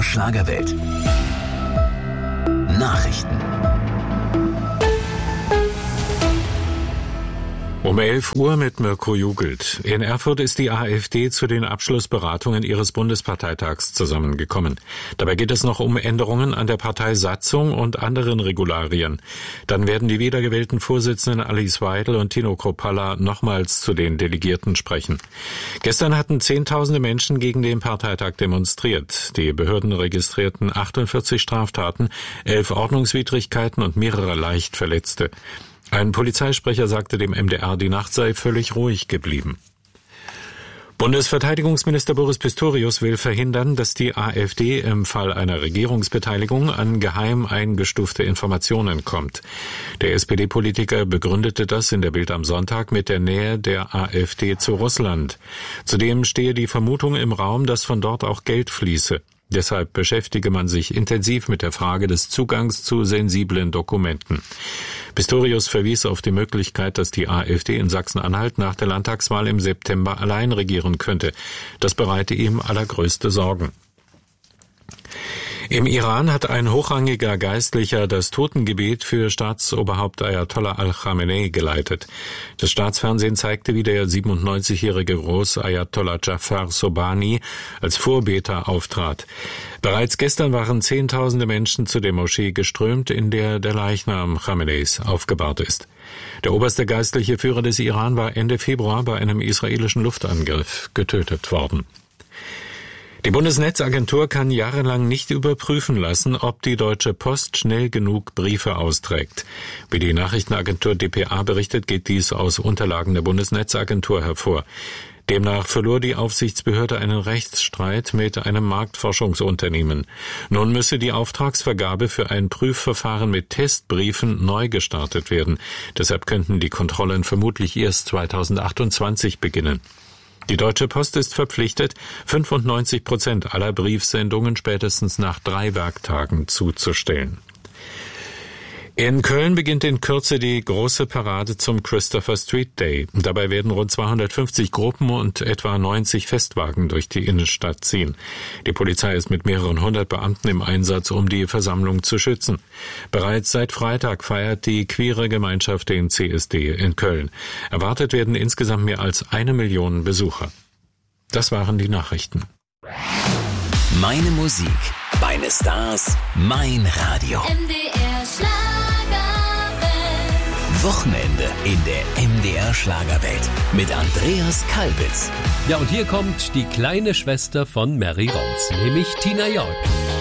Schlagerwelt. Nachrichten. Um 11 Uhr mit Mirko Jugelt. In Erfurt ist die AfD zu den Abschlussberatungen ihres Bundesparteitags zusammengekommen. Dabei geht es noch um Änderungen an der Parteisatzung und anderen Regularien. Dann werden die wiedergewählten Vorsitzenden Alice Weidel und Tino Kruppalla nochmals zu den Delegierten sprechen. Gestern hatten Zehntausende Menschen gegen den Parteitag demonstriert. Die Behörden registrierten 48 Straftaten, 11 Ordnungswidrigkeiten und mehrere leicht Verletzte. Ein Polizeisprecher sagte dem MDR, die Nacht sei völlig ruhig geblieben. Bundesverteidigungsminister Boris Pistorius will verhindern, dass die AfD im Fall einer Regierungsbeteiligung an geheim eingestufte Informationen kommt. Der SPD-Politiker begründete das in der Bild am Sonntag mit der Nähe der AfD zu Russland. Zudem stehe die Vermutung im Raum, dass von dort auch Geld fließe. Deshalb beschäftige man sich intensiv mit der Frage des Zugangs zu sensiblen Dokumenten. Pistorius verwies auf die Möglichkeit, dass die AfD in Sachsen-Anhalt nach der Landtagswahl im September allein regieren könnte. Das bereite ihm allergrößte Sorgen. Im Iran hat ein hochrangiger Geistlicher das Totengebet für Staatsoberhaupt Ayatollah al-Khamenei geleitet. Das Staatsfernsehen zeigte, wie der 97-jährige Groß Ayatollah Jafar Sobhani als Vorbeter auftrat. Bereits gestern waren Zehntausende Menschen zu der Moschee geströmt, in der der Leichnam Khameneis aufgebahrt ist. Der oberste geistliche Führer des Iran war Ende Februar bei einem israelischen Luftangriff getötet worden. Die Bundesnetzagentur kann jahrelang nicht überprüfen lassen, ob die Deutsche Post schnell genug Briefe austrägt. Wie die Nachrichtenagentur dpa berichtet, geht dies aus Unterlagen der Bundesnetzagentur hervor. Demnach verlor die Aufsichtsbehörde einen Rechtsstreit mit einem Marktforschungsunternehmen. Nun müsse die Auftragsvergabe für ein Prüfverfahren mit Testbriefen neu gestartet werden. Deshalb könnten die Kontrollen vermutlich erst 2028 beginnen. Die Deutsche Post ist verpflichtet, 95% aller Briefsendungen spätestens nach 3 Werktagen zuzustellen. In Köln beginnt in Kürze die große Parade zum Christopher Street Day. Dabei werden rund 250 Gruppen und etwa 90 Festwagen durch die Innenstadt ziehen. Die Polizei ist mit mehreren 100 Beamten im Einsatz, um die Versammlung zu schützen. Bereits seit Freitag feiert die queere Gemeinschaft den CSD in Köln. Erwartet werden insgesamt mehr als 1 Million Besucher. Das waren die Nachrichten. Meine Musik, meine Stars, mein Radio. MDR Schlagerwelt. Wochenende in der MDR Schlagerwelt mit Andreas Kalbitz. Ja, und hier kommt die kleine Schwester von Mary Rhodes, nämlich Tina York.